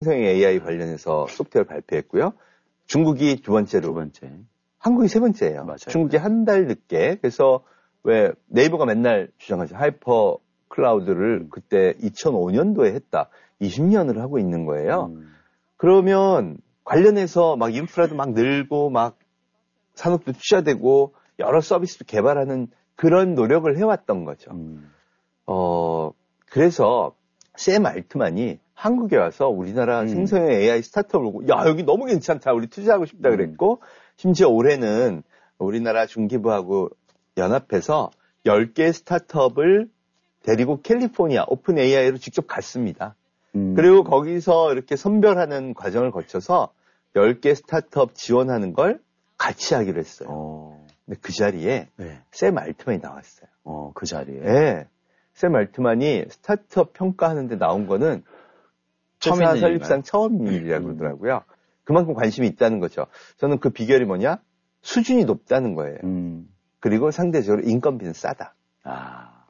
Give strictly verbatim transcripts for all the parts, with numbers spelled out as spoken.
생성형 에이아이 관련해서 소프트웨어를 발표했고요. 중국이 두 번째로. 두 번째. 한국이 세 번째예요. 맞아요. 중국이 한 달 늦게. 그래서 왜 네이버가 맨날 주장하죠. 하이퍼 클라우드를 음. 그때 이천오 년도에 했다. 이십 년을 하고 있는 거예요. 음. 그러면 관련해서 막 인프라도 막 늘고 막 산업도 투자되고 여러 서비스도 개발하는 그런 노력을 해왔던 거죠. 음. 어, 그래서 샘 알트만이 한국에 와서 우리나라 음. 생성형 에이아이 스타트업을 보고 야, 여기 너무 괜찮다. 우리 투자하고 싶다 음. 그랬고 심지어 올해는 우리나라 중기부하고 연합해서 열 개 스타트업을 데리고 캘리포니아 오픈 에이아이로 직접 갔습니다. 음. 그리고 거기서 이렇게 선별하는 과정을 거쳐서 열 개 스타트업 지원하는 걸 같이 하기로 했어요. 어. 근데 그 자리에 네. 샘 알트만이 나왔어요. 어, 그 자리에. 네. 샘 알트만이 스타트업 평가하는데 나온 거는 처음 회사 있는 설립상 일인가요? 처음 일이라고 음. 그러더라고요. 그만큼 관심이 있다는 거죠. 저는 그 비결이 뭐냐? 수준이 높다는 거예요. 음. 그리고 상대적으로 인건비는 싸다. 아.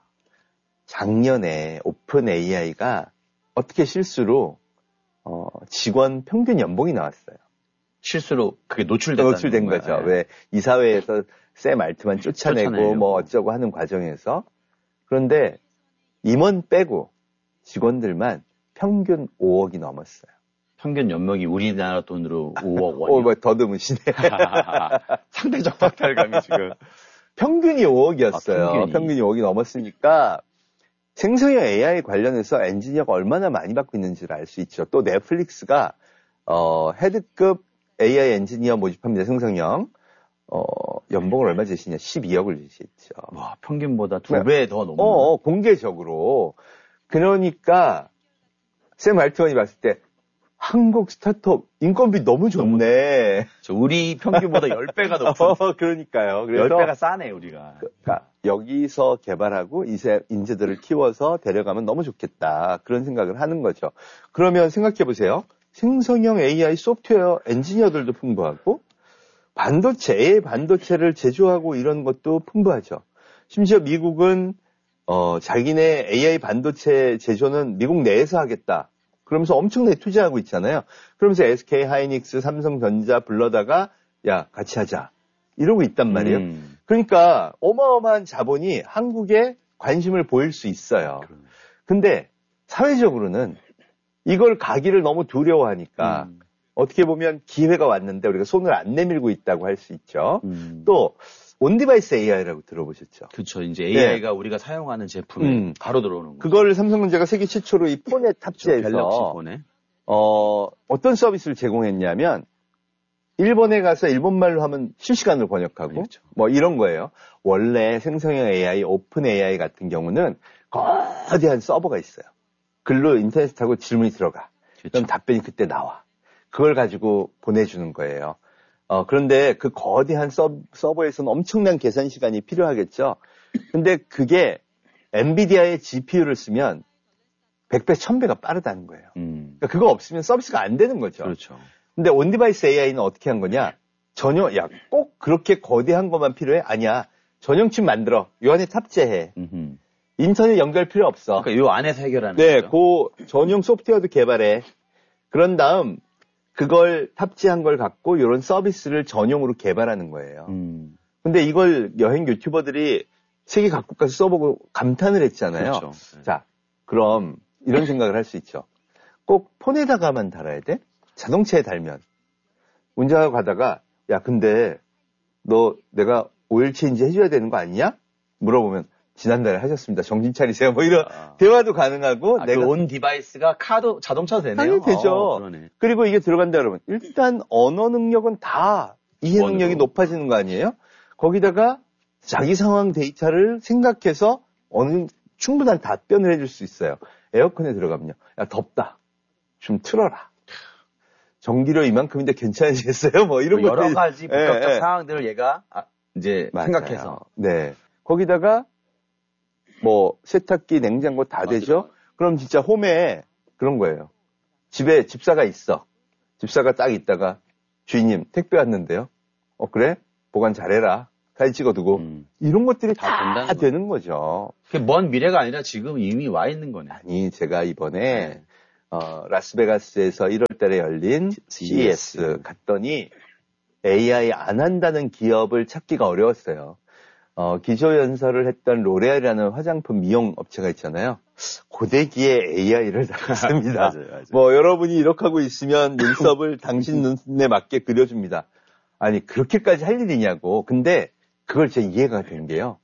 작년에 오픈 에이아이가 어떻게 실수로 어, 직원 평균 연봉이 나왔어요. 실수로 그게 노출됐다는 노출된 건가요? 거죠. 네. 왜 이사회에서 샘 알트만 쫓아내고 쫓아내려고. 뭐 어쩌고 하는 과정에서. 그런데 임원 빼고 직원들만 평균 오억이 넘었어요. 평균 연봉이 우리나라 돈으로 오억 오, 원이요. 뭐 더듬으시네. 상대적 박탈감이 지금. 평균이 오억이었어요. 아, 평균이. 평균이 오억이 넘었으니까 생성형 에이아이 관련해서 엔지니어가 얼마나 많이 받고 있는지를 알 수 있죠. 또 넷플릭스가 어, 헤드급 에이아이 엔지니어 모집합니다. 생성형. 어, 연봉을 얼마 주시냐? 십이억을 주시죠. 와, 평균보다 두 배 더 넘는. 어, 어, 공개적으로. 그러니까 샘 알트만이 봤을 때 한국 스타트업 인건비 너무 좋네. 저 우리 평균보다 열 배가 높은. 어, 그러니까요. 그래서 열 배가 싸네, 우리가. 그러니까 여기서 개발하고 이세 인재들을 키워서 데려가면 너무 좋겠다. 그런 생각을 하는 거죠. 그러면 생각해 보세요. 생성형 에이아이 소프트웨어 엔지니어들도 풍부하고 반도체, 에이아이 반도체를 제조하고 이런 것도 풍부하죠. 심지어 미국은 어, 자기네 에이아이 반도체 제조는 미국 내에서 하겠다. 그러면서 엄청나게 투자하고 있잖아요. 그러면서 에스케이 하이닉스, 삼성전자 불러다가 야 같이 하자. 이러고 있단 말이에요. 음. 그러니까 어마어마한 자본이 한국에 관심을 보일 수 있어요. 근데 사회적으로는 이걸 가기를 너무 두려워하니까 음. 어떻게 보면 기회가 왔는데 우리가 손을 안 내밀고 있다고 할 수 있죠. 음. 또 온디바이스 에이아이라고 들어보셨죠? 그렇죠. 이제 에이아이가 네. 우리가 사용하는 제품에 음. 바로 들어오는 거. 그걸 삼성전자가 세계 최초로 이 폰에 탑재해서 갤럭시 폰에 어, 어떤 서비스를 제공했냐면 일본에 가서 일본말로 하면 실시간으로 번역하고 그렇죠. 뭐 이런 거예요. 원래 생성형 에이아이, 오픈 에이아이 같은 경우는 거대한 서버가 있어요. 글로 인터넷 타고 질문이 들어가. 그렇죠. 그럼 답변이 그때 나와. 그걸 가지고 보내주는 거예요. 어, 그런데 그 거대한 서, 서버에서는 엄청난 계산 시간이 필요하겠죠. 근데 그게 엔비디아의 지피유를 쓰면 백 배, 천 배가 빠르다는 거예요. 음. 그러니까 그거 없으면 서비스가 안 되는 거죠. 그렇죠. 근데 온디바이스 에이아이는 어떻게 한 거냐? 전혀, 야, 꼭 그렇게 거대한 것만 필요해? 아니야. 전용칩 만들어. 요 안에 탑재해. 음흠. 인터넷 연결 필요 없어. 그러니까 요 안에서 해결하는 네, 거죠. 그 전용 소프트웨어도 개발해. 그런 다음 그걸 탑재한 걸 갖고 이런 서비스를 전용으로 개발하는 거예요. 음. 근데 이걸 여행 유튜버들이 세계 각국 가서 써보고 감탄을 했잖아요. 그렇죠. 네. 자, 그럼 이런 생각을 할 수 있죠. 꼭 폰에다가만 달아야 돼? 자동차에 달면. 운전하고 가다가 야, 근데 너 내가 오일 체인지 해줘야 되는 거 아니냐? 물어보면 지난달에 하셨습니다. 정신 차리세요. 뭐 이런 아. 대화도 가능하고 아, 내가 그 온 디바이스가 카드 자동차도 되네요. 당연히 되죠. 어, 그러네. 그리고 이게 들어간다 그러면 일단 언어 능력은 다 이해 능력이 원으로. 높아지는 거 아니에요? 거기다가 자기 상황 데이터를 생각해서 어느 충분한 답변을 해줄 수 있어요. 에어컨에 들어가면요. 야, 덥다. 좀 틀어라. 전기료 이만큼인데 괜찮으시겠어요? 뭐 이런 뭐 여러 것들. 가지 복합적 예, 예. 상황들을 얘가 아, 이제 맞아요. 생각해서. 네. 거기다가 뭐 세탁기, 냉장고 다 맞아요. 되죠? 그럼 진짜 홈에 그런 거예요. 집에 집사가 있어. 집사가 딱 있다가 주인님 택배 왔는데요. 어 그래? 보관 잘해라. 사진 찍어두고 음. 이런 것들이 다 다, 된다는 되는 거죠. 그게 먼 미래가 아니라 지금 이미 와 있는 거네. 아니 제가 이번에 네. 어, 라스베가스에서 일월 달에 열린 씨이에스 갔더니 에이아이 안 한다는 기업을 찾기가 어려웠어요. 어, 기조연설을 했던 로레알이라는 화장품 미용 업체가 있잖아요. 고데기에 에이아이를 달았습니다. 맞아요, 맞아요. 뭐 여러분이 이렇게 하고 있으면 눈썹을 당신 눈에 맞게 그려줍니다. 아니 그렇게까지 할 일이냐고. 근데 그걸 제가 이해가 된 게요.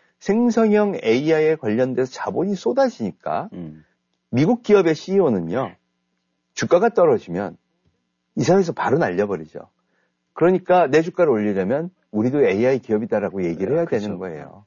생성형 에이아이에 관련돼서 자본이 쏟아지니까 음. 미국 기업의 씨이오는요. 주가가 떨어지면 이사회에서 바로 날려버리죠. 그러니까 내 주가를 올리려면 우리도 에이아이 기업이다라고 얘기를 해야 그렇죠. 되는 거예요.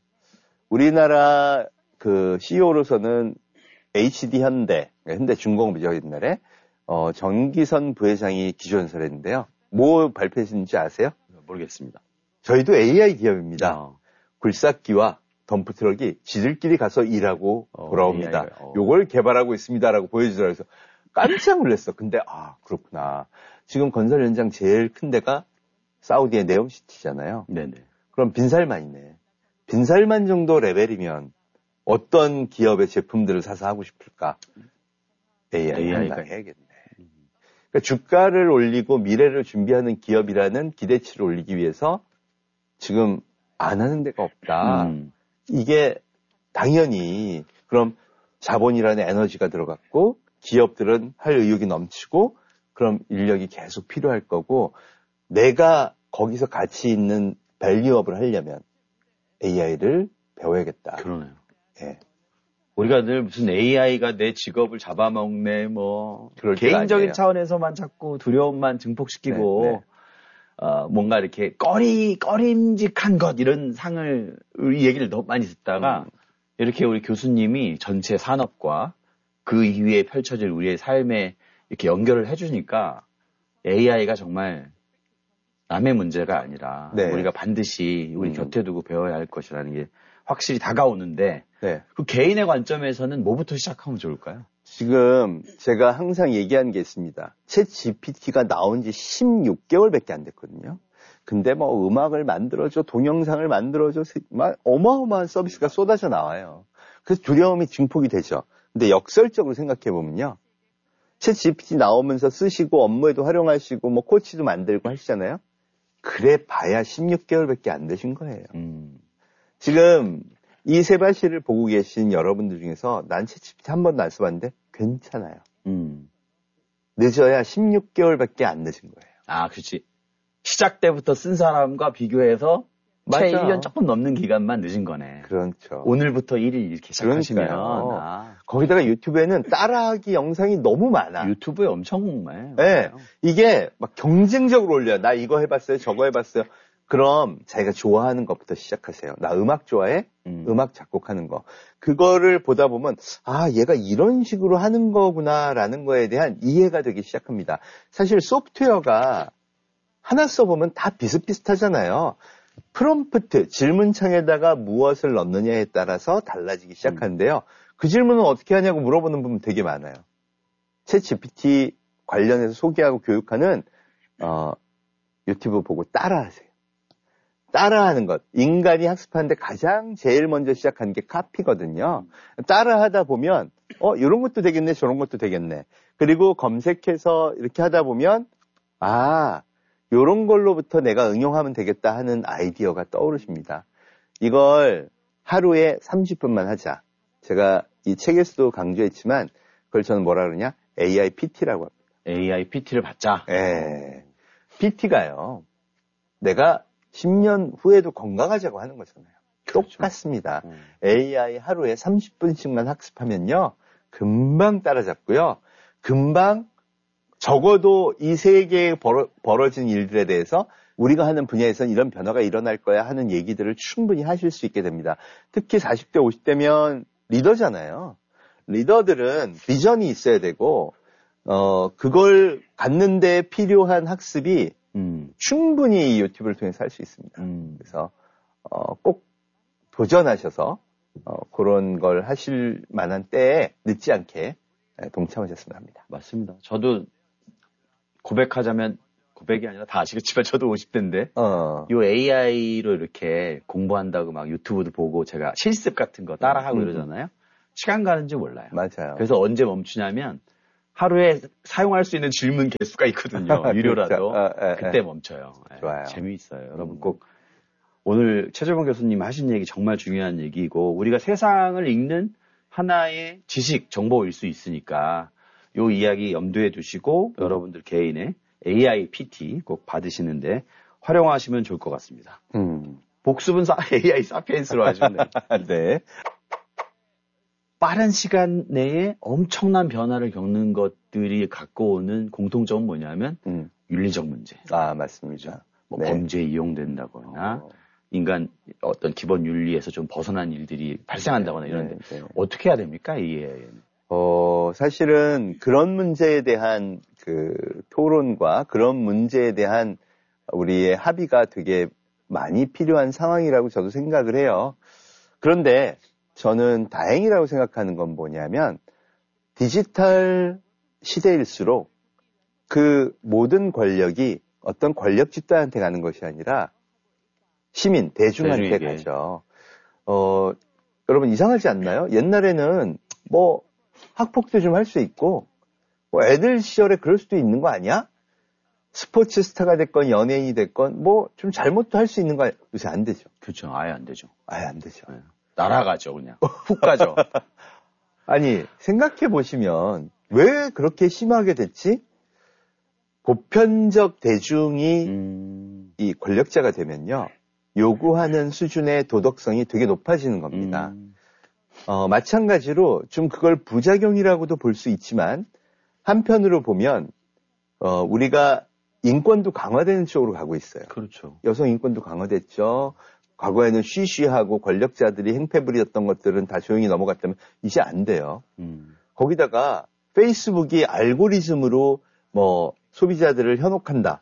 우리나라 그 씨이오로서는 에이치디 현대, 현대중공업이죠 옛날에 어, 정기선 부회장이 기조연설했는데요. 뭐 발표했는지 아세요? 모르겠습니다. 저희도 에이아이 기업입니다. 어. 굴삭기와 덤프트럭이 지들끼리 가서 일하고 어, 돌아옵니다. 에이아이가, 어. 요걸 개발하고 있습니다라고 보여주더라고요. 그래서 깜짝 놀랐어. 근데 아 그렇구나. 지금 건설 현장 제일 큰 데가 사우디의 네옴시티잖아요. 네네. 그럼 빈살만 있네. 빈살만 정도 레벨이면 어떤 기업의 제품들을 사서 하고 싶을까? 에이아이 에이아이가 한다 해야겠네. 그러니까 주가를 올리고 미래를 준비하는 기업이라는 기대치를 올리기 위해서 지금 안 하는 데가 없다. 음. 이게 당연히 그럼 자본이라는 에너지가 들어갔고 기업들은 할 의욕이 넘치고 그럼 인력이 계속 필요할 거고 내가 거기서 가치 있는 밸류업을 하려면 에이아이를 배워야겠다. 그러네요. 예. 우리가 늘 무슨 에이아이가 내 직업을 잡아먹네, 뭐, 그럴 때가 개인적인 아니에요. 차원에서만 자꾸 두려움만 증폭시키고, 네, 네. 어, 뭔가 이렇게 꺼리, 꺼림직한 것, 이런 상을, 이 얘기를 너무 많이 듣다가, 음. 이렇게 우리 교수님이 전체 산업과 그 이후에 펼쳐질 우리의 삶에 이렇게 연결을 해주니까, 에이아이가 정말 남의 문제가 아니라, 네. 우리가 반드시 우리 음. 곁에 두고 배워야 할 것이라는 게 확실히 다가오는데, 네. 그 개인의 관점에서는 뭐부터 시작하면 좋을까요? 지금 제가 항상 얘기하는 게 있습니다. 챗 지피티가 나온 지 십육 개월밖에 안 됐거든요. 근데 뭐 음악을 만들어줘, 동영상을 만들어줘, 막 어마어마한 서비스가 쏟아져 나와요. 그래서 두려움이 증폭이 되죠. 근데 역설적으로 생각해 보면요. 챗 지피티 나오면서 쓰시고 업무에도 활용하시고 뭐 코치도 만들고 하시잖아요. 그래 봐야 십육 개월밖에 안 되신 거예요. 음. 지금 이 세바시를 보고 계신 여러분들 중에서 난 챗 지피티 한 번도 안 써봤는데 괜찮아요. 음. 늦어야 십육 개월밖에 안 늦은 거예요. 아, 그렇지. 시작 때부터 쓴 사람과 비교해서 채 맞아. 일 년 조금 넘는 기간만 늦은 거네. 그렇죠. 오늘부터 일 일 이렇게 시작하시면. 그러니까요. 아, 거기다가 유튜브에는 따라하기 영상이 너무 많아. 유튜브에 엄청 많아요. 네. 이게 막 경쟁적으로 올려요. 나 이거 해봤어요. 저거 해봤어요. 그럼 자기가 좋아하는 것부터 시작하세요. 나 음악 좋아해? 음. 음악 작곡하는 거. 그거를 보다 보면 아 얘가 이런 식으로 하는 거구나라는 거에 대한 이해가 되기 시작합니다. 사실 소프트웨어가 하나 써보면 다 비슷비슷하잖아요. 프롬프트, 질문창에다가 무엇을 넣느냐에 따라서 달라지기 시작하는데요. 그 질문은 어떻게 하냐고 물어보는 부분 되게 많아요. 챗 지피티 관련해서 소개하고 교육하는 어, 유튜브 보고 따라하세요. 따라하는 것. 인간이 학습하는데 가장 제일 먼저 시작한 게 카피거든요. 따라하다 보면 어 이런 것도 되겠네 저런 것도 되겠네. 그리고 검색해서 이렇게 하다 보면 아 이런 걸로부터 내가 응용하면 되겠다 하는 아이디어가 떠오르십니다. 이걸 하루에 삼십 분만 하자. 제가 이 책에서도 강조했지만 그걸 저는 뭐라 그러냐? 에이아이 피티라고 합니다. 에이아이 피티를 받자. 예. 피티가요. 내가 십 년 후에도 건강하자고 하는 거잖아요. 그렇죠. 똑같습니다. 음. 에이아이 하루에 삼십 분씩만 학습하면요. 금방 따라잡고요. 금방 적어도 이 세계에 벌어, 벌어진 일들에 대해서 우리가 하는 분야에서는 이런 변화가 일어날 거야 하는 얘기들을 충분히 하실 수 있게 됩니다. 특히 사십 대, 오십 대면 리더잖아요. 리더들은 비전이 있어야 되고 어 그걸 갖는 데 필요한 학습이 음. 충분히 이 유튜브를 통해서 할 수 있습니다. 음. 그래서 어, 꼭 도전하셔서 어, 그런 걸 하실 만한 때에 늦지 않게 동참하셨으면 합니다. 맞습니다. 저도 고백하자면 고백이 아니라 다 아시겠지만 저도 오십 대인데 어, 요 에이아이로 이렇게 공부한다고 막 유튜브도 보고 제가 실습 같은 거 따라하고 음. 이러잖아요. 시간 가는 줄 몰라요. 맞아요. 그래서 언제 멈추냐면 하루에 사용할 수 있는 질문 개수가 있거든요. 유료라도. 그렇죠. 아, 에, 그때 에. 멈춰요. 좋아요. 재미있어요. 여러분 음. 꼭 오늘 최재범 교수님 하신 얘기 정말 중요한 얘기고 우리가 세상을 읽는 하나의 지식, 정보일 수 있으니까 요 이야기 염두에 두시고 음. 여러분들 개인의 에이아이 피티 꼭 받으시는데 활용하시면 좋을 것 같습니다. 음. 복습은 사, 에이아이 사피엔스로 하시면 돼요. 네. 빠른 시간 내에 엄청난 변화를 겪는 것들이 갖고 오는 공통점은 뭐냐면 음. 윤리적 문제. 아, 맞습니다. 뭐 네. 범죄에 이용된다거나 어. 인간 어떤 기본 윤리에서 좀 벗어난 일들이 발생한다거나 네, 이런데 네, 네. 어떻게 해야 됩니까? 이게 어, 사실은 그런 문제에 대한 그 토론과 그런 문제에 대한 우리의 합의가 되게 많이 필요한 상황이라고 저도 생각을 해요. 그런데 저는 다행이라고 생각하는 건 뭐냐면 디지털 시대일수록 그 모든 권력이 어떤 권력 집단한테 가는 것이 아니라 시민, 대중한테 대중에게. 가죠. 어, 여러분 이상하지 않나요? 옛날에는 뭐 학폭도 좀 할 수 있고 뭐 애들 시절에 그럴 수도 있는 거 아니야? 스포츠 스타가 됐건 연예인이 됐건 뭐 좀 잘못도 할 수 있는 거 아니야? 요새 안 되죠. 그렇죠. 아예 안 되죠. 아예 안 되죠. 네. 날아가죠, 그냥. 훅 가죠. 아니 생각해 보시면 왜 그렇게 심하게 됐지? 보편적 대중이 음, 이 권력자가 되면요 요구하는 수준의 도덕성이 되게 높아지는 겁니다. 음, 어, 마찬가지로 좀 그걸 부작용이라고도 볼 수 있지만 한편으로 보면 어, 우리가 인권도 강화되는 쪽으로 가고 있어요. 그렇죠. 여성 인권도 강화됐죠. 과거에는 쉬쉬하고 권력자들이 행패 부렸던 것들은 다 조용히 넘어갔다면 이제 안 돼요. 음, 거기다가 페이스북이 알고리즘으로 뭐 소비자들을 현혹한다.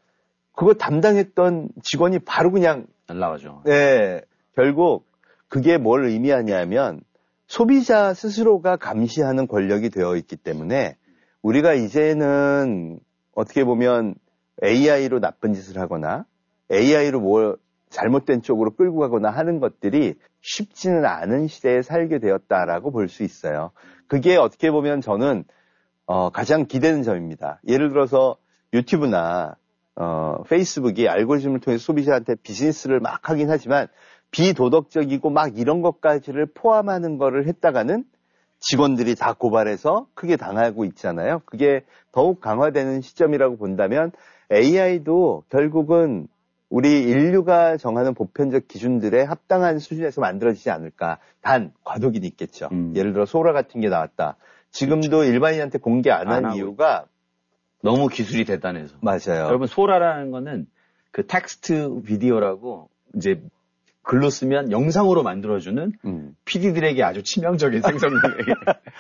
그거 담당했던 직원이 바로 그냥 날아가죠. 네, 결국 그게 뭘 의미하냐면 소비자 스스로가 감시하는 권력이 되어 있기 때문에 우리가 이제는 어떻게 보면 에이아이로 나쁜 짓을 하거나 에이아이로 뭘 잘못된 쪽으로 끌고 가거나 하는 것들이 쉽지는 않은 시대에 살게 되었다라고 볼 수 있어요. 그게 어떻게 보면 저는 어, 가장 기대는 점입니다. 예를 들어서 유튜브나 어, 페이스북이 알고리즘을 통해서 소비자한테 비즈니스를 막 하긴 하지만 비도덕적이고 막 이런 것까지를 포함하는 거를 했다가는 직원들이 다 고발해서 크게 당하고 있잖아요. 그게 더욱 강화되는 시점이라고 본다면 에이아이도 결국은 우리 인류가 정하는 보편적 기준들에 합당한 수준에서 만들어지지 않을까. 단 과도기는 있겠죠. 음. 예를 들어 소라 같은 게 나왔다. 지금도 그렇죠. 일반인한테 공개 안 안 한 하고 이유가 너무 기술이 대단해서. 맞아요. 여러분, 소라라는 거는 그 텍스트 비디오라고 이제 글로 쓰면 영상으로 만들어주는 음. 피디들에게 아주 치명적인 생성력이에요.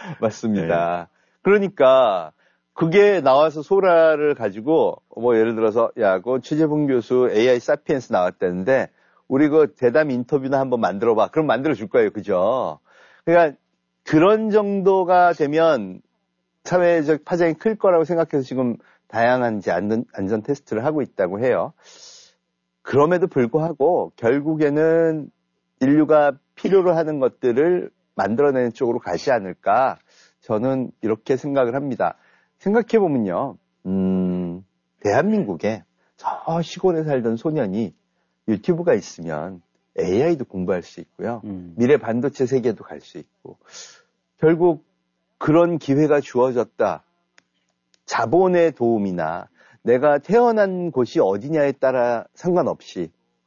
맞습니다. 그러니까 그게 나와서 소라를 가지고 뭐 예를 들어서 야, 그 최재봉 교수 에이아이 사피엔스 나왔다는데 우리 그 대담 인터뷰나 한번 만들어봐. 그럼 만들어줄 거예요. 그죠? 그러니까 그런 정도가 되면 사회적 파장이 클 거라고 생각해서 지금 다양한 이제 안전, 안전 테스트를 하고 있다고 해요. 그럼에도 불구하고 결국에는 인류가 필요로 하는 것들을 만들어내는 쪽으로 가지 않을까 저는 이렇게 생각을 합니다. 생각해보면요, 음, 대한민국에 저 시골에 살던 소년이 유튜브가 있으면 에이아이도 공부할 수 있고요. 음. 미래 반도체 세계도 갈 수 있고 결국 그런 기회가 주어졌다. 자본의 도움이나 내가 태어난 곳이 어디냐에 따라 상관없이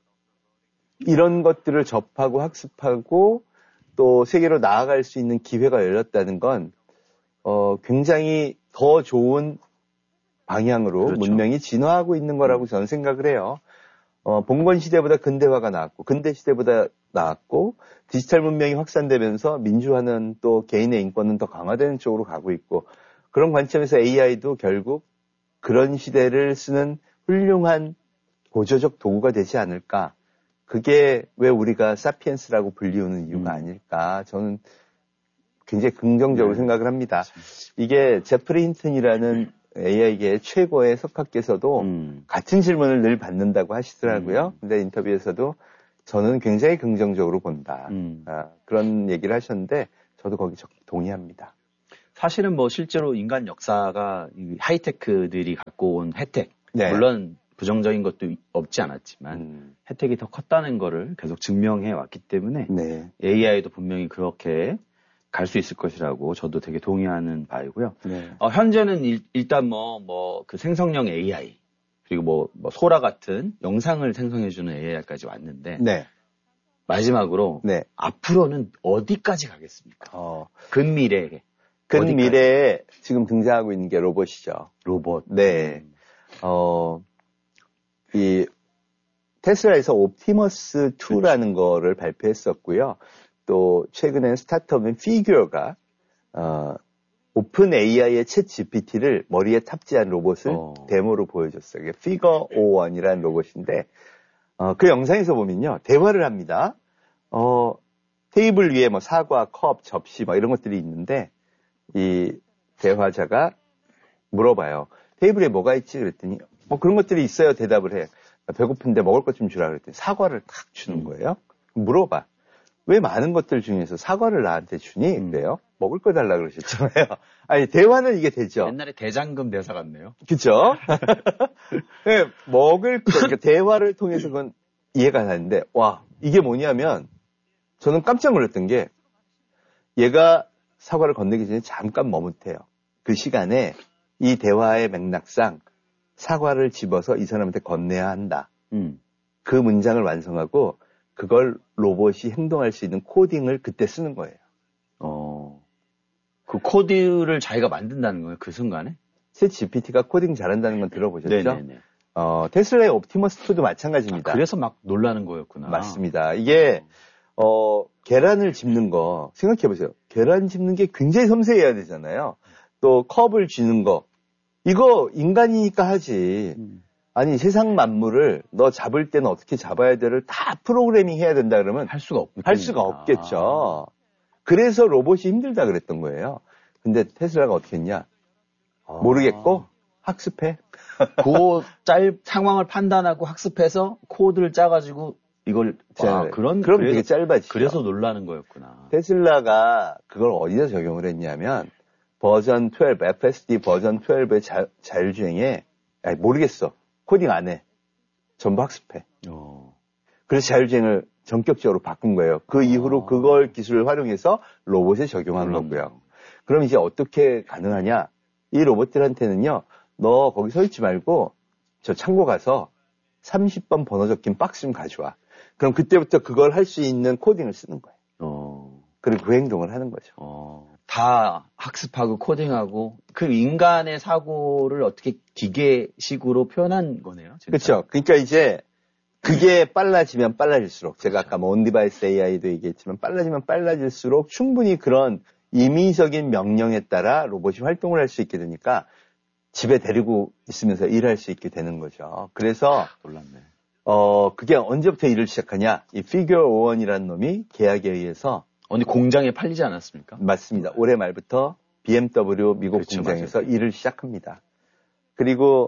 이런 것들을 접하고 학습하고 또 세계로 나아갈 수 있는 기회가 열렸다는 건 어, 굉장히 더 좋은 방향으로 그렇죠. 문명이 진화하고 있는 거라고 저는 생각을 해요. 어, 봉건 시대보다 근대화가 나왔고 근대 시대보다 나았고 디지털 문명이 확산되면서 민주화는 또 개인의 인권은 더 강화되는 쪽으로 가고 있고 그런 관점에서 에이아이도 결국 그런 시대를 쓰는 훌륭한 보조적 도구가 되지 않을까. 그게 왜 우리가 사피엔스라고 불리우는 이유가 음. 아닐까. 저는 굉장히 긍정적으로 네. 생각을 합니다. 이게 제프리 힌튼이라는 에이아이계의 최고의 석학께서도 음. 같은 질문을 늘 받는다고 하시더라고요. 음. 근데 인터뷰에서도 저는 굉장히 긍정적으로 본다. 음. 아, 그런 얘기를 하셨는데 저도 거기 동의합니다. 사실은 뭐 실제로 인간 역사가 이 하이테크들이 갖고 온 혜택, 네. 물론 부정적인 것도 없지 않았지만 음. 혜택이 더 컸다는 거를 계속 증명해 왔기 때문에 네. 에이아이도 분명히 그렇게 갈 수 있을 것이라고 저도 되게 동의하는 바이고요. 네. 어, 현재는 일, 일단 뭐, 뭐, 그 생성형 에이아이, 그리고 뭐, 뭐 소라 같은 영상을 생성해주는 에이아이까지 왔는데, 네. 마지막으로, 네. 앞으로는 어디까지 가겠습니까? 어. 근미래에. 근미래에 지금 등장하고 있는 게 로봇이죠. 로봇. 네. 음. 어, 이, 테슬라에서 옵티머스 투라는 거를 발표했었고요. 또, 최근엔 스타트업인 피규어가, 어, 오픈 에이아이의 챗 지피티를 머리에 탑재한 로봇을 어. 데모로 보여줬어요. 이게 피거 오원이라는 로봇인데, 어, 그 영상에서 보면요. 대화를 합니다. 어, 테이블 위에 뭐 사과, 컵, 접시 막 이런 것들이 있는데, 이 대화자가 물어봐요. 테이블에 뭐가 있지? 그랬더니, 뭐 그런 것들이 있어요. 대답을 해. 배고픈데 먹을 것 좀 주라 그랬더니 사과를 탁 주는 거예요. 물어봐. 왜 많은 것들 중에서 사과를 나한테 주니? 음. 그래요? 먹을 거 달라 그러셨잖아요. 아니, 대화는 이게 되죠. 옛날에 대장금 대사 같네요. 그쵸? 네, 먹을 거, 그러니까 대화를 통해서 그건 이해가 가는데, 와, 이게 뭐냐면, 저는 깜짝 놀랐던 게, 얘가 사과를 건네기 전에 잠깐 머뭇해요. 그 시간에 이 대화의 맥락상 사과를 집어서 이 사람한테 건네야 한다. 음. 그 문장을 완성하고 그걸 로봇이 행동할 수 있는 코딩을 그때 쓰는 거예요. 어. 그 코드를 자기가 만든다는 거예요, 그 순간에? 챗 지피티가 코딩 잘한다는 건 들어보셨죠? 네네네. 어, 테슬라의 옵티머스 투도 마찬가지입니다. 아, 그래서 막 놀라는 거였구나. 맞습니다. 이게 어, 계란을 집는 거 생각해보세요. 계란 집는 게 굉장히 섬세해야 되잖아요. 또 컵을 쥐는 거 이거 인간이니까 하지. 음. 아니 세상 만물을 너 잡을 때는 어떻게 잡아야 돼를 다 프로그래밍 해야 된다 그러면 할 수가 없, 할 수가 없겠죠. 그래서 로봇이 힘들다 그랬던 거예요. 근데 테슬라가 어떻게 했냐? 아. 모르겠고 학습해. 그 짧 상황을 판단하고 학습해서 코드를 짜가지고 이걸 와, 자, 그런 그럼 그래서, 되게 짧아지죠. 그래서 놀라는 거였구나. 테슬라가 그걸 어디서 적용을 했냐면 버전 십이, 에프에스디 버전 십이의 자, 자율주행에 아니, 모르겠어. 코딩 안 해. 전부 학습해. 어. 그래서 자율주행을 전격적으로 바꾼 거예요. 그 이후로 아. 그걸 기술을 활용해서 로봇에 적용한 물론. 거고요. 그럼 이제 어떻게 가능하냐? 이 로봇들한테는요. 너 거기 서 있지 말고 저 창고 가서 삼십 번 번호 적힌 박스 좀 가져와. 그럼 그때부터 그걸 할 수 있는 코딩을 쓰는 거예요. 어. 그리고 그 행동을 하는 거죠. 어. 다 학습하고 코딩하고 그 인간의 사고를 어떻게 기계식으로 표현한 거네요. 진짜. 그렇죠. 그러니까 이제 그게 빨라지면 빨라질수록 제가 그렇죠. 아까 뭐 온디바이스 에이아이도 얘기했지만 빨라지면 빨라질수록 충분히 그런 임의적인 명령에 따라 로봇이 활동을 할 수 있게 되니까 집에 데리고 있으면서 일할 수 있게 되는 거죠. 그래서 놀랐네. 어 그게 언제부터 일을 시작하냐? 이 피규어 오원이라는 놈이 계약에 의해서 어디 공장에 팔리지 않았습니까? 맞습니다. 올해 말부터 비엠더블유 미국 그렇죠, 공장에서 맞아요. 일을 시작합니다. 그리고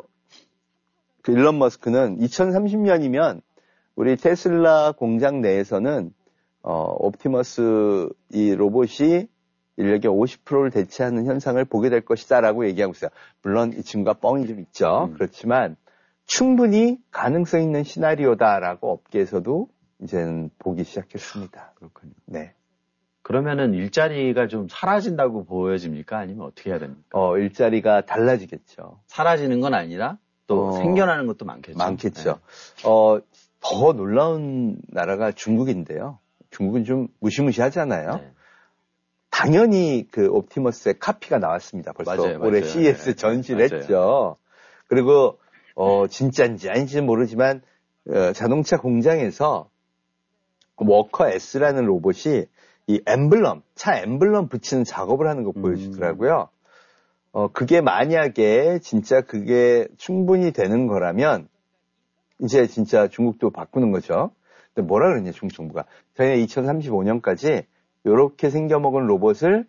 그 일론 머스크는 이천삼십 년이면 우리 테슬라 공장 내에서는 어, 옵티머스 이 로봇이 인력의 오십 퍼센트를 대체하는 현상을 보게 될 것이다라고 얘기하고 있어요. 물론 이 친구가 뻥이 좀 있죠. 음. 그렇지만 충분히 가능성 있는 시나리오다라고 업계에서도 이제는 보기 시작했습니다. 그렇군요. 네. 그러면은 일자리가 좀 사라진다고 보여집니까? 아니면 어떻게 해야 됩니까? 어, 일자리가 달라지겠죠. 사라지는 건 아니라 또 어, 생겨나는 것도 많겠죠. 많겠죠. 어, 더 놀라운 나라가 중국인데요. 중국은 좀 무시무시하잖아요. 네. 네. 당연히 그 옵티머스의 카피가 나왔습니다. 벌써 맞아요, 올해 맞아요. 씨이에스 네, 전시를 맞아요. 했죠. 그리고 어, 진짜인지 아닌지는 모르지만 어, 자동차 공장에서 워커 S라는 로봇이 이 엠블럼, 차 엠블럼 붙이는 작업을 하는 거 보여주더라고요. 어, 그게 만약에 진짜 그게 충분히 되는 거라면 이제 진짜 중국도 바꾸는 거죠. 근데 뭐라 그랬냐, 중국 정부가. 자기네 이천삼십오 년까지 이렇게 생겨먹은 로봇을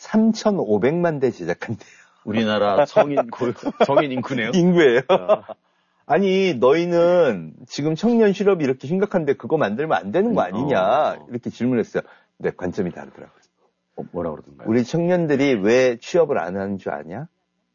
삼천오백만 대 제작한대요. 우리나라 성인 고, 성인 인구네요. 인구예요. 아. 아니, 너희는 지금 청년 실업이 이렇게 심각한데 그거 만들면 안 되는 거 아니냐? 어. 이렇게 질문했어요. 근데 관점이 다르더라고요. 어, 뭐라 그러던가요? 우리 청년들이 왜 취업을 안 하는 줄 아냐?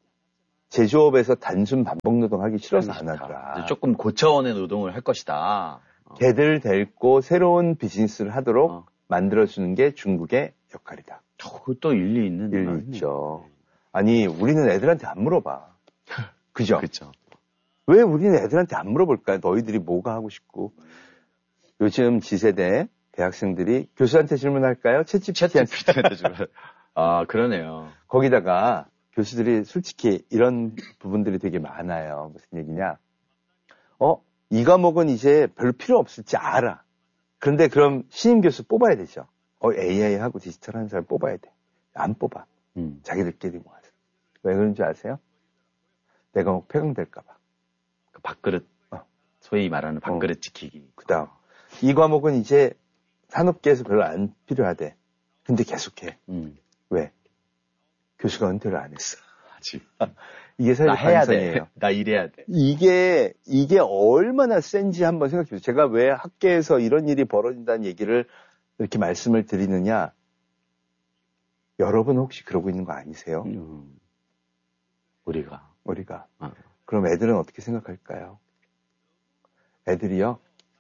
제조업에서 단순 반복 노동하기 싫어서 안 하더라. 조금 고차원의 노동을 할 것이다. 어. 걔들 데리고 새로운 비즈니스를 하도록 어. 만들어주는 게 중국의 역할이다. 어, 그것도 일리 있는 일리 말이네. 있죠. 아니 우리는 애들한테 안 물어봐. 그죠? 그렇죠. 왜 우리는 애들한테 안 물어볼까요? 너희들이 뭐가 하고 싶고. 요즘 지세대 대학생들이 교수한테 질문할까요? 챗지피티한테 질문. 아, 그러네요. 거기다가 교수들이 솔직히 이런 부분들이 되게 많아요. 무슨 얘기냐? 어, 이 과목은 이제 별로 필요 없을지 알아. 그런데 그럼 신임 교수 뽑아야 되죠. 어, 에이아이하고 디지털 하는 사람 뽑아야 돼. 안 뽑아. 음. 자기들끼리 모아서. 왜 그런지 아세요? 내 과목 폐강될까봐. 그 밥그릇, 어. 소위 말하는 밥그릇 어. 지키기. 그 다음, 이 과목은 이제 산업계에서 별로 안 필요하대. 근데 계속해. 음. 왜? 교수가 은퇴를 안 했어. 아직. 이게 사실 관성이에요. 나 일해야 돼. 이게, 이게 얼마나 센지 한번 생각해 보세요. 제가 왜 학계에서 이런 일이 벌어진다는 얘기를 이렇게 말씀을 드리느냐. 여러분 혹시 그러고 있는 거 아니세요? 음. 우리가. 우리가. 어. 그럼 애들은 어떻게 생각할까요? 애들이요.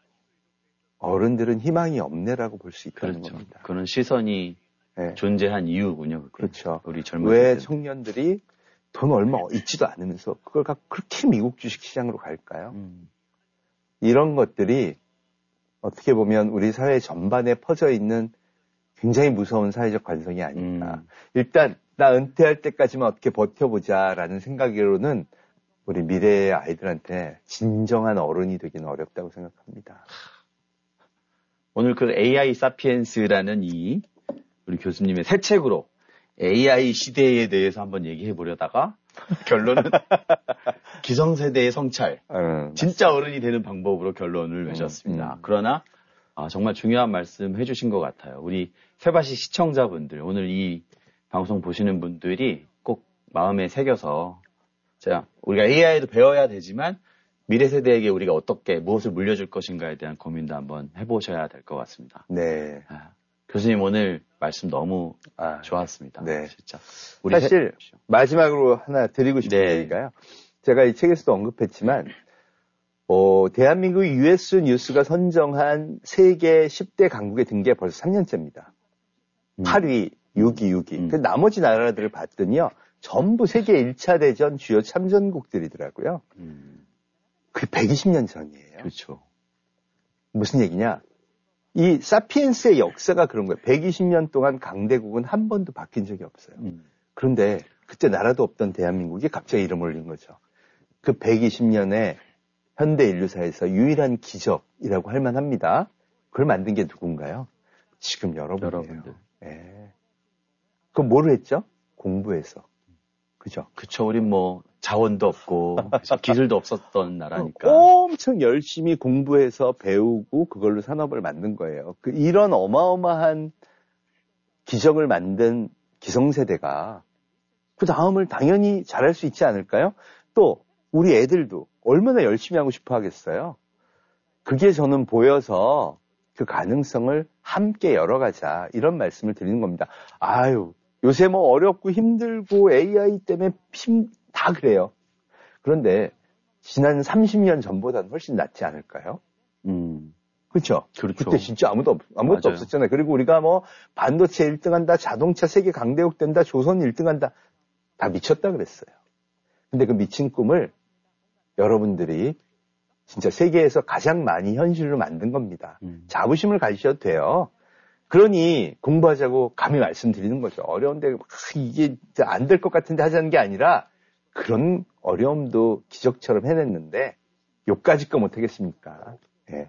어른들은 희망이 없네라고 볼 수 있다는 그렇죠. 겁니다. 그런 시선이 네. 존재한 이유군요. 그게. 그렇죠. 우리 젊은 왜 세대는. 청년들이 돈 얼마 있지도 않으면서 그걸 갖고 그렇게 미국 주식시장으로 갈까요? 음. 이런 것들이 어떻게 보면 우리 사회 전반에 퍼져 있는 굉장히 무서운 사회적 관성이 아닐까. 음. 일단 나 은퇴할 때까지만 어떻게 버텨보자라는 생각으로는 우리 미래의 아이들한테 진정한 어른이 되기는 어렵다고 생각합니다. 오늘 그 에이아이 사피엔스라는 이 우리 교수님의 새 책으로 에이아이 시대에 대해서 한번 얘기해 보려다가 결론은 기성세대의 성찰, 음, 진짜 맞습니다. 어른이 되는 방법으로 결론을 맺었습니다. 음, 음. 그러나 아, 정말 중요한 말씀 해주신 것 같아요. 우리 세바시 시청자분들, 오늘 이 방송 보시는 분들이 꼭 마음에 새겨서 자, 우리가 에이아이도 배워야 되지만 미래 세대에게 우리가 어떻게 무엇을 물려줄 것인가에 대한 고민도 한번 해보셔야 될 것 같습니다. 네. 아, 교수님 오늘 말씀 너무 아, 좋았습니다. 네. 진짜. 우리 사실 세... 마지막으로 하나 드리고 싶은 네. 얘기가요. 제가 이 책에서도 언급했지만 어, 대한민국 유에스 뉴스가 선정한 세계 십 대 강국에 든 게 벌써 삼 년째입니다. 음. 팔 위, 육 위, 육 위. 음. 그 나머지 나라들을 봤더니요. 전부 세계 일 차 대전 주요 참전국들이더라고요. 음. 그게 백이십 년 전이에요. 그렇죠. 무슨 얘기냐? 이 사피엔스의 역사가 그런 거예요. 백이십 년 동안 강대국은 한 번도 바뀐 적이 없어요. 음. 그런데 그때 나라도 없던 대한민국이 갑자기 이름 올린 거죠. 그 백이십 년에 현대 인류사에서 유일한 기적이라고 할 만합니다. 그걸 만든 게 누군가요? 지금 여러분이에요. 여러분들. 예. 그럼 뭐를 했죠? 공부해서. 그죠? 그쵸. 우린 뭐 자원도 없고 기술도 없었던 나라니까. 엄청 열심히 공부해서 배우고 그걸로 산업을 만든 거예요. 그 이런 어마어마한 기적을 만든 기성세대가 그 다음을 당연히 잘할 수 있지 않을까요? 또 우리 애들도 얼마나 열심히 하고 싶어 하겠어요. 그게 저는 보여서 그 가능성을 함께 열어가자 이런 말씀을 드리는 겁니다. 아유. 요새 뭐 어렵고 힘들고 에이아이 때문에 힘, 다 그래요. 그런데 지난 삼십 년 전보다는 훨씬 낫지 않을까요? 음. 그렇죠? 그렇죠. 그때 진짜 아무도, 아무것도 맞아요. 없었잖아요. 그리고 우리가 뭐 반도체 일 등 한다, 자동차 세계 강대국 된다, 조선 일 등 한다. 다 미쳤다 그랬어요. 근데 그 미친 꿈을 여러분들이 진짜 세계에서 가장 많이 현실로 만든 겁니다. 음. 자부심을 가지셔도 돼요. 그러니 공부하자고 감히 말씀드리는 거죠. 어려운데 이게 안 될 것 같은데 하자는 게 아니라 그런 어려움도 기적처럼 해냈는데 요까짓 거 못하겠습니까? 예.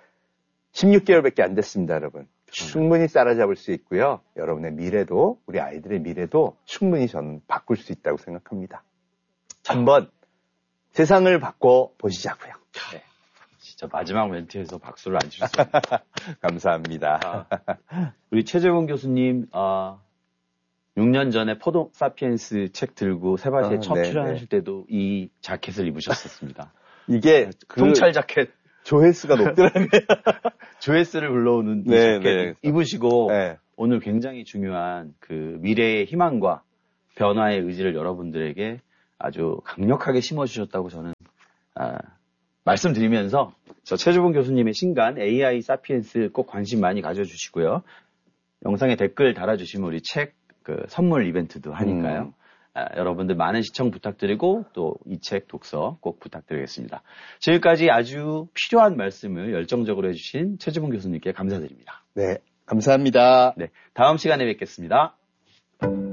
십육 개월밖에 안 됐습니다, 여러분. 충분히 따라잡을 수 있고요. 여러분의 미래도 우리 아이들의 미래도 충분히 저는 바꿀 수 있다고 생각합니다. 한번 세상을 바꿔 보시자고요. 네. 진짜 마지막 멘트에서 박수를 안 주셨습니다. 감사합니다. 아, 우리 최재원 교수님 아, 육 년 전에 포도 사피엔스 책 들고 세바시에 아, 첫 네네. 출연하실 때도 이 자켓을 입으셨었습니다. 이게 그 통찰 자켓 조회수가 높더라고요. 조회수를 불러오는 이 자켓 입으시고 네. 오늘 굉장히 중요한 그 미래의 희망과 변화의 의지를 여러분들에게 아주 강력하게 심어주셨다고 저는 아, 말씀드리면서 저 최주봉 교수님의 신간 에이아이 사피엔스 꼭 관심 많이 가져주시고요. 영상에 댓글 달아주시면 우리 책 그 선물 이벤트도 하니까요. 음. 아, 여러분들 많은 시청 부탁드리고 또 이 책 독서 꼭 부탁드리겠습니다. 지금까지 아주 필요한 말씀을 열정적으로 해주신 최주봉 교수님께 감사드립니다. 네, 감사합니다. 네, 다음 시간에 뵙겠습니다.